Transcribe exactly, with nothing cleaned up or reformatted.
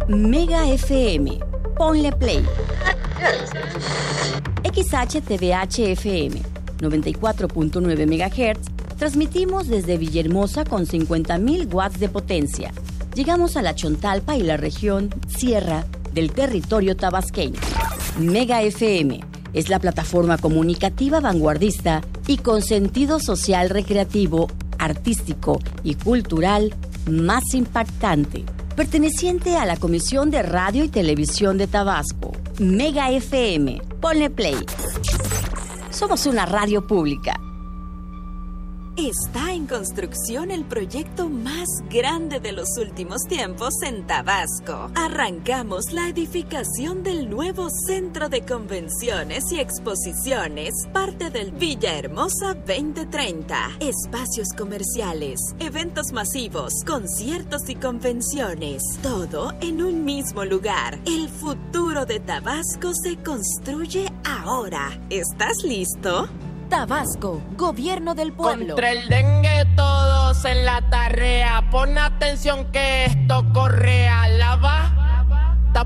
Mega F M. Ponle play. X H T V H F M. noventa y cuatro punto nueve megahertz. Transmitimos desde Villahermosa con cincuenta mil watts de potencia. Llegamos a la Chontalpa y la región Sierra del territorio tabasqueño. Mega F M es la plataforma comunicativa vanguardista y con sentido social recreativo, artístico y cultural más impactante, perteneciente a la Comisión de Radio y Televisión de Tabasco. Mega F M. Ponle play. Somos una radio pública. Está en construcción el proyecto más grande de los últimos tiempos en Tabasco. Arrancamos la edificación del nuevo Centro de Convenciones y Exposiciones, parte del Villahermosa veinte treinta. Espacios comerciales, eventos masivos, conciertos y convenciones. Todo en un mismo lugar. El futuro de Tabasco se construye ahora. ¿Estás listo? Tabasco, gobierno del pueblo. Contra el dengue todos en la tarea. Pon atención que esto correa. Lava